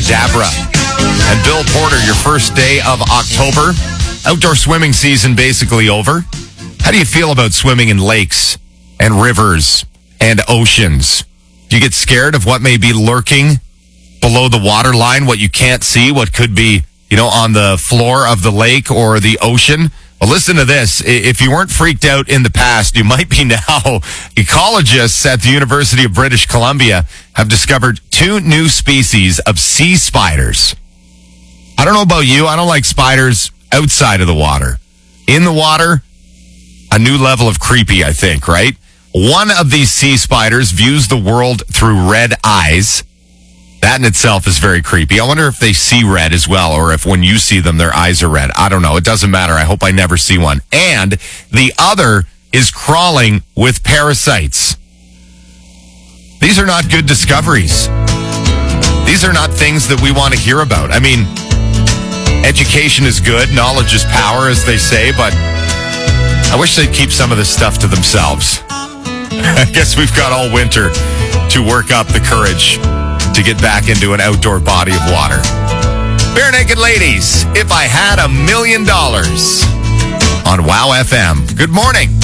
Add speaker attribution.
Speaker 1: Abracadabra. And Bill Porter, your first day of October. Outdoor swimming season basically over. How do you feel about swimming in lakes and rivers and oceans? Do you get scared of what may be lurking below the waterline, what you can't see, what could be, on the floor of the lake or the ocean? Well, listen to this. If you weren't freaked out in the past, you might be now. Ecologists at the University of British Columbia have discovered 2 new species of sea spiders. I don't know about you. I don't like spiders outside of the water. In the water, a new level of creepy, I think, right? One of these sea spiders views the world through red eyes. That in itself is very creepy. I wonder if they see red as well, or if when you see them, their eyes are red. I don't know. It doesn't matter. I hope I never see one. And the other is crawling with parasites. These are not good discoveries. These are not things that we want to hear about. I mean, education is good. Knowledge is power, as they say, but I wish they'd keep some of this stuff to themselves. I guess we've got all winter to work up the courage to get back into an outdoor body of water. Bare Naked Ladies, If I Had $1 Million on WOW FM. Good morning.